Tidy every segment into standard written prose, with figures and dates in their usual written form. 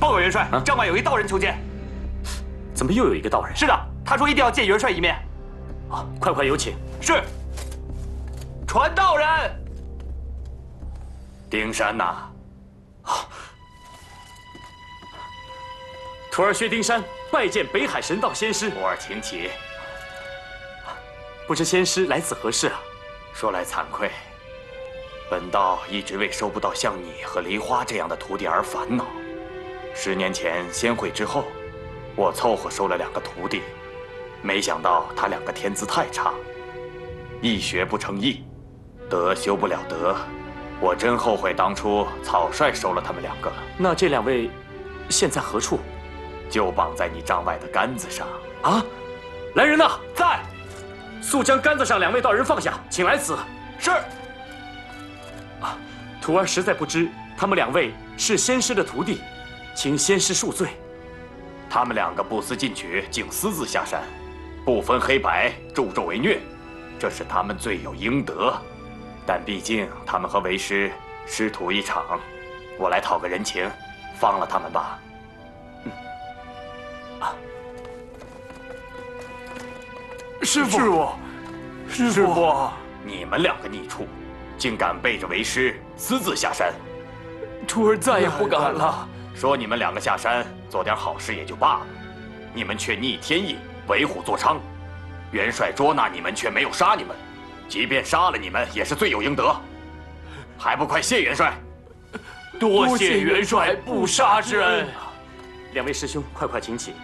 报告元帅，帐外有一道人求见。 怎么又有一个道人？ 是的，他说一定要见元帅一面。 啊，快有请。 是。传道人。 丁山呐。 徒儿薛丁山拜见北海神道仙师。 徒儿请起。 不知仙师来此何事啊？ 说来惭愧，本道一直为收不到像你和梨花这样的徒弟而烦恼。10年前仙会之后，我凑合收了2个徒弟，没想到他2个天资太差，一学不成艺，德修不了德。我真后悔当初草率收了他们2个了。 那这2位现在何处？ 就绑在你帐外的杆子上。 啊！来人呐， 在！ 速将杆子上2位道人放下，请来此。 是。 啊，徒儿实在不知他们2位是仙师的徒弟，请仙师恕罪。 他们2个不思进取，竟私自下山，不分黑白，助纣为虐，这是他们罪有应得。但毕竟他们和为师师徒一场，我来讨个人情，放了他们吧。 师傅，师傅， 你们2个逆畜，竟敢背着为师私自下山！ 徒儿再也不敢了。 说你们2个下山做点好事也就罢了，你们却逆天意，为虎作伥。元帅捉拿你们却没有杀你们，即便杀了你们也是罪有应得，还不快谢元帅！ 多谢元帅不杀之恩。 2位师兄，快请起。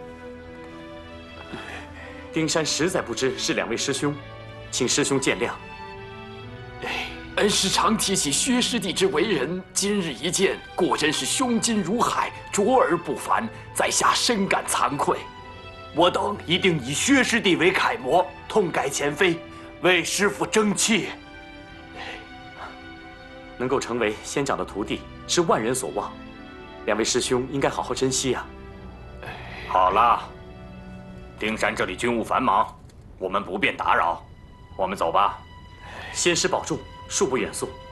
丁山实在不知是2位师兄，请师兄见谅。 恩师常提起薛师弟之为人，今日一见，果真是胸襟如海，卓而不凡，在下深感惭愧。 我等一定以薛师弟为楷模，痛改前非，为师父争气。 能够成为仙长的徒弟，是万人所望，2位师兄应该好好珍惜啊。 好了。丁山这里军务繁忙，我们不便打扰，我们走吧。 仙师保重，恕不远送。